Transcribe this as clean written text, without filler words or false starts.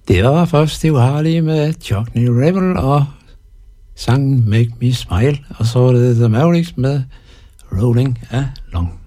Det var først Steve Harley med Johnny Rebel og sangen Make Me Smile, og så var det The Mavericks med Rolling Along.